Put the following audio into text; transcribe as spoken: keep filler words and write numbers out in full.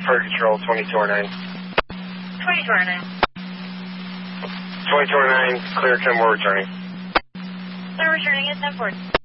Fire Control, twenty-two oh nine. twenty-two oh nine. twenty-two oh nine, clear ten, we're returning. They're returning at ten forty.